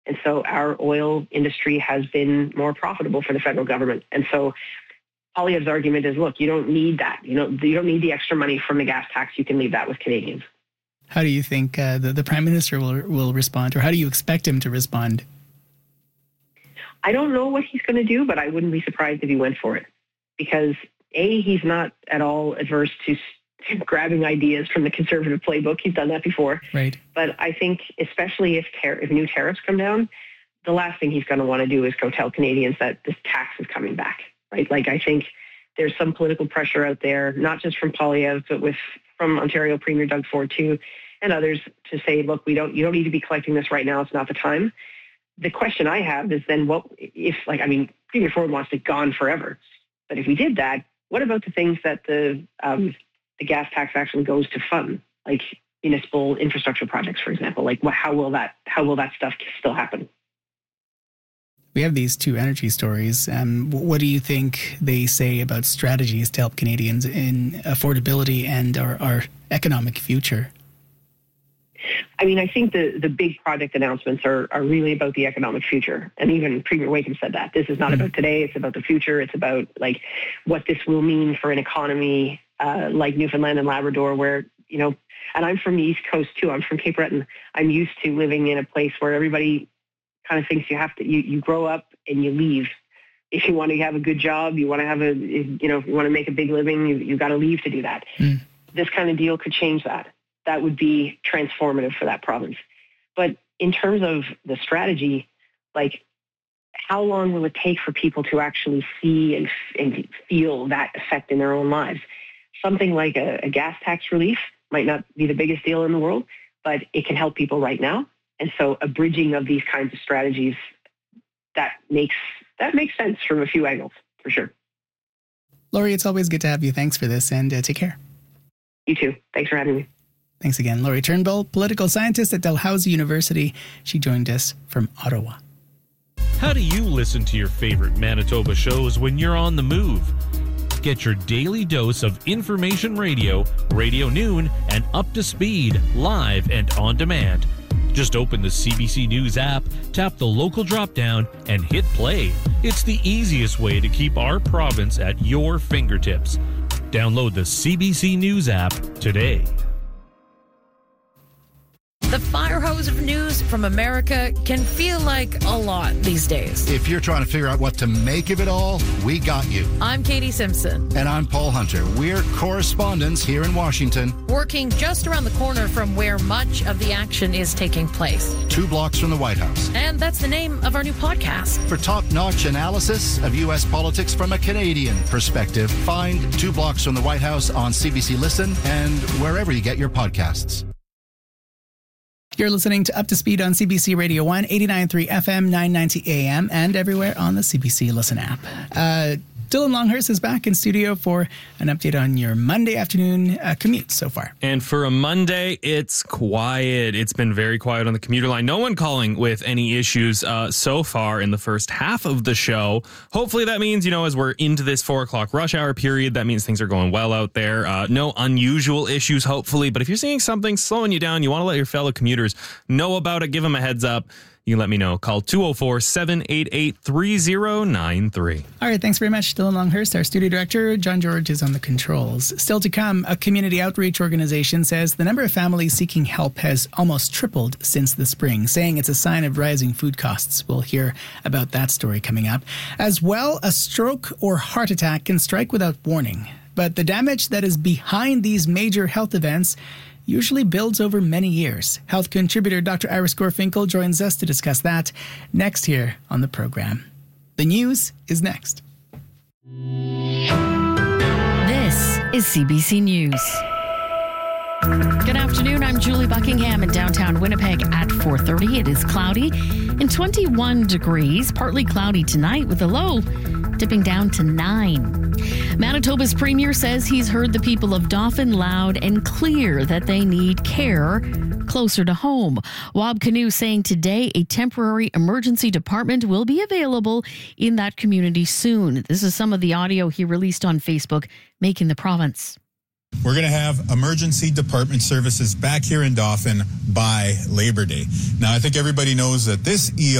And so our oil industry has been more profitable for the federal government. And so Poilievre's argument is, look, you don't need that. You don't need the extra money from the gas tax. You can leave that with Canadians. How do you think the Prime Minister will respond, or how do you expect him to respond? I don't know what he's going to do, but I wouldn't be surprised if he went for it. Because, A, he's not at all adverse to grabbing ideas from the Conservative playbook. He's done that before. Right. But I think, especially if new tariffs come down, the last thing he's going to want to do is go tell Canadians that this tax is coming back. Right. Like, I think there's some political pressure out there, not just from Poilievre, but from Ontario Premier Doug Ford too, and others, to say, look, you don't need to be collecting this right now. It's not the time. The question I have is then what if, Premier Ford wants it gone forever. But if we did that, what about the things that the gas tax actually goes to fund, like municipal infrastructure projects, for example? Like, how will that stuff still happen? We have these two energy stories. What do you think they say about strategies to help Canadians in affordability and our economic future? I think the big project announcements are really about the economic future. And even Premier Wakeham said that. This is not about today. It's about the future. It's about what this will mean for an economy like Newfoundland and Labrador, where, and I'm from the East Coast too. I'm from Cape Breton. I'm used to living in a place where everybody kind of thinks you grow up and you leave. If you want to have a good job, you want to have if you want to make a big living, you've got to leave to do that. This kind of deal could change that. That would be transformative for that province. But in terms of the strategy, how long will it take for people to actually see and feel that effect in their own lives? Something like a gas tax relief might not be the biggest deal in the world, but it can help people right now. And so a bridging of these kinds of strategies, that makes sense from a few angles, for sure. Laurie, it's always good to have you. Thanks for this, and take care. You too. Thanks for having me. Thanks again. Laurie Turnbull, political scientist at Dalhousie University. She joined us from Ottawa. How do you listen to your favorite Manitoba shows when you're on the move? Get your daily dose of information radio, Radio Noon, and Up to Speed, live and on demand. Just open the CBC News app, tap the local drop-down, and hit play. It's the easiest way to keep our province at your fingertips. Download the CBC News app today. The fire hose of news from America can feel like a lot these days. If you're trying to figure out what to make of it all, we got you. I'm Katie Simpson. And I'm Paul Hunter. We're correspondents here in Washington. Working just around the corner from where much of the action is taking place. 2 blocks from the White House. And that's the name of our new podcast. For top-notch analysis of U.S. politics from a Canadian perspective, find 2 blocks from the White House on CBC Listen and wherever you get your podcasts. You're listening to Up to Speed on CBC Radio 1, 89.3 FM, 990 AM, and everywhere on the CBC Listen app. Dylan Longhurst is back in studio for an update on your Monday afternoon commute so far. And for a Monday, it's quiet. It's been very quiet on the commuter line. No one calling with any issues so far in the first half of the show. Hopefully that means, as we're into this 4 o'clock rush hour period, that means things are going well out there. No unusual issues, hopefully. But if you're seeing something slowing you down, you want to let your fellow commuters know about it, give them a heads up. You can let me know. Call 204-788-3093. All right, thanks very much, Dylan Longhurst. Our studio director, John George, is on the controls. Still to come, a community outreach organization says the number of families seeking help has almost tripled since the spring, saying it's a sign of rising food costs. We'll hear about that story coming up. As well, a stroke or heart attack can strike without warning. But the damage that is behind these major health events usually builds over many years. Health contributor Dr. Iris Gorfinkel joins us to discuss that next here on the program. The news is next. This is CBC News. Good afternoon. I'm Julie Buckingham in downtown Winnipeg at 4:30. It is cloudy and 21 degrees, partly cloudy tonight with a low dipping down to 9. Manitoba's premier says he's heard the people of Dauphin loud and clear that they need care closer to home. Wab Kinew saying today a temporary emergency department will be available in that community soon. This is some of the audio he released on Facebook, making the province. We're going to have emergency department services back here in Dauphin by Labor Day. Now, I think everybody knows that this